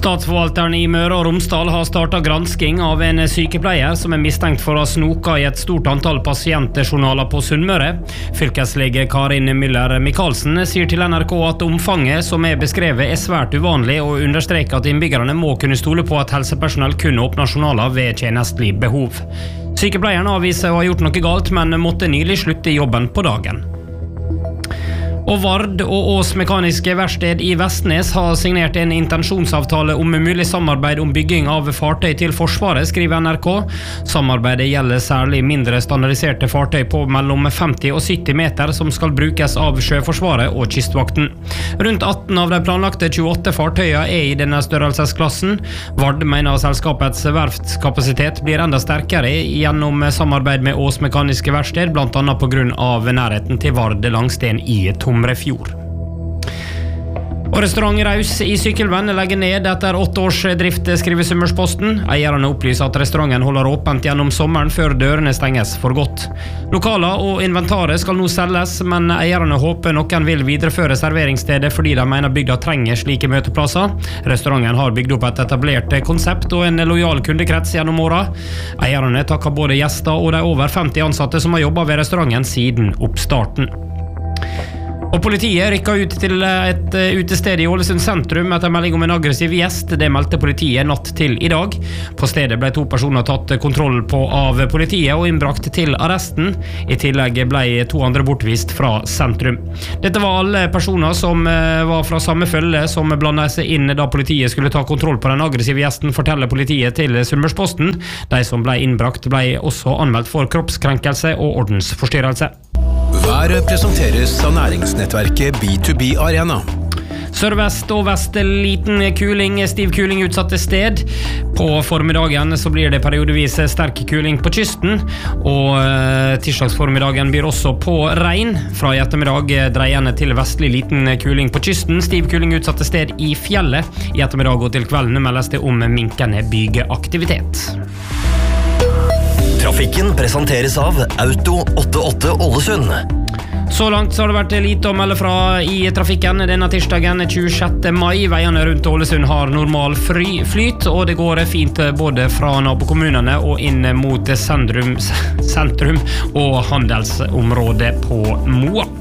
Statsforvalteren i Møre og Romsdal har startet gransking av en sykepleier som mistenkt for å ha snoket i et stort antall pasientjournaler på Sunnmøre. Fylkeslege Karin Müller-Michaelsen sier til NRK at omfanget som beskrevet svært uvanlig, og understreker at innbyggerne må kunne stole på at helsepersonell kun åpner journaler ved tjenestelig behov. Sykepleieren avviser å ha gjort noe galt, men måtte nylig slutte i jobben på dagen. Og Vard og Ås Mekaniske Verksted i Vestnes har signert en intensjonsavtale om mulig samarbeid om bygging av fartøy til Forsvaret, skriver NRK. Samarbeidet gjelder særlig mindre standardiserte fartøy på mellom 50 og 70 meter som skal brukes av Sjøforsvaret og Kystvakten. Rundt 18 av de planlagte 28 fartøyene i denne størrelsesklassen. Vard mener selskapets verftskapasitet blir enda sterkere gjennom samarbeid med Ås Mekaniske Verksted, blant annet på grunn av nærheten til Vard Langsten i Tomrefjord. Og restaurant Raus i Sykkylven legger ned etter 8 års drift, skriver Sunnmørsposten. Eierne opplyser at restauranten holder åpent gjennom sommeren før dørene stenges for godt. Lokaler og inventaret skal nå selges, men eierne håper noen vil videreføre serveringsstedet fordi de mener bygda trenger slike møteplasser. Restauranten har bygd opp et etablert konsept og en lojal kundekrets gjennom åra. Eierne takker både gjester og de over 50 ansatte som har jobbet ved restauranten siden oppstarten. Og politiet rykket ut til et utested i Ålesund sentrum etter melding om en aggressiv gjest. Det meldte politiet natt til i dag. På stedet ble 2 personer tatt kontroll på av politiet og innbrakt til arresten. I tillegg ble 2 andre bortvist fra sentrum. Dette var alle personer som var fra samme følge som blandet seg inn da politiet skulle ta kontroll på den aggressive gjesten, forteller politiet til Sunnmørsposten. De som ble innbrakt ble også anmeldt for kroppskrenkelse og ordensforstyrrelse. Været presenteres av næringsnettverket B2B Arena. Sørvest og vest liten kuling, stiv kuling utsatte sted. På formiddagen så blir det periodevis sterk kuling på kysten, og tirsdagsformiddagen byr også på regn. Fra i ettermiddag dreiende til vestlig liten kuling på kysten, stiv kuling utsatte sted i fjellet. I ettermiddag og til kvelden meldes det om minkende bygeaktivitet. Trafikken presenteres av Auto 88 Ålesund. Så langt så har det vært lite å melde fra i trafikken denne tirsdagen 26. mai. Veiene rundt Ålesund har normal flyt, og det går fint både fra nabokommunene og inn mot sentrum og handelsområdet på Moa.